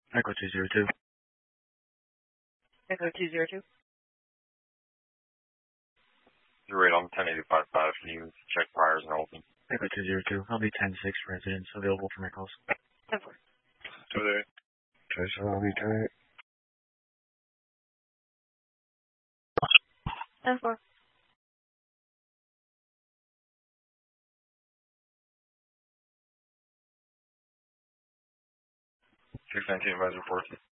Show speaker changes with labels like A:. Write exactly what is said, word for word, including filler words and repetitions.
A: Echo two zero two.
B: Echo two zero two.
C: You're right on ten eighty five five. Can you check priors and open?
A: Echo two zero two. I'll be ten six residents available for my calls.
B: ten four.
C: Two there.
A: Trace, I'll be ten eight.
B: ten four.
C: six nineteen advisor four.